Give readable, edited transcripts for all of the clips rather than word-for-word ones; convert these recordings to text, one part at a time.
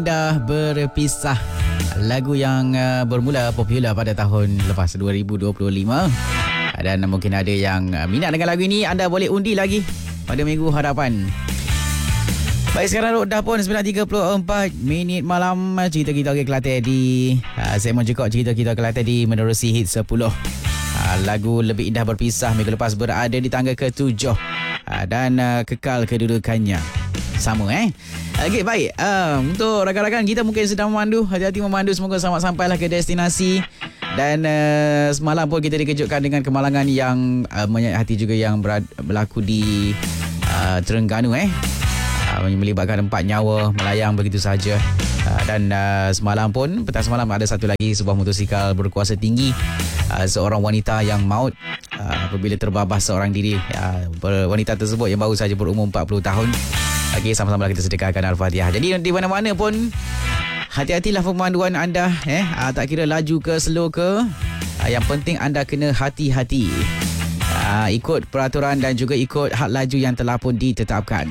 Dah berpisah. Lagu yang bermula popular pada tahun lepas 2025. Dan mungkin ada yang minat dengan lagu ini. Anda boleh undi lagi pada minggu hadapan. Baik, sekarang dah pun 9.34 minit malam. Cerita kita ke Kelantan di segmen Jekok Cerita kita Kelantan di menerusi hit 10. Lagu Lebih Indah Berpisah minggu lepas berada di tangga ke-7 dan kekal kedudukannya sama. Okey, baik. Untuk rakan-rakan kita mungkin sedang memandu, hati-hati memandu, semoga selamat sampailah ke destinasi. Dan semalam pun kita dikejutkan dengan kemalangan yang menyayat hati juga yang berlaku di Terengganu melibatkan 4 nyawa melayang begitu saja. Dan semalam pun, petang semalam ada satu lagi sebuah motosikal berkuasa tinggi, seorang wanita yang maut apabila terbabas seorang diri. Wanita tersebut yang baru saja berumur 40 tahun. Okey, sama-sama kita sedekahkan Al-Fatihah. Jadi di mana-mana pun hati-hatilah pemanduan anda. Tak kira laju ke slow ke, yang penting anda kena hati-hati. Ikut peraturan dan juga ikut had laju yang telah pun ditetapkan.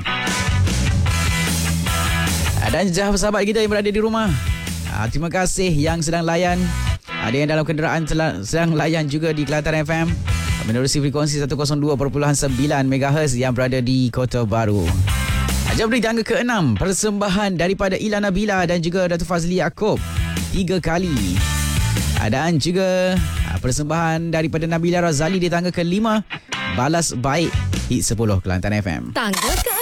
Dan sahabat kita yang berada di rumah, terima kasih yang sedang layan. Ada yang dalam kenderaan sedang layan juga di Kelantan FM menerusi frekuensi 102.9 MHz yang berada di Kota Baru. Jam di tangga ke-6, persembahan daripada Ila Nabila dan juga Datuk Fazli Yaakob 3 kali. Dan juga persembahan daripada Nabila Razali di tangga ke-5, Balas Baik hit 10 Kelantan FM. Tangga ke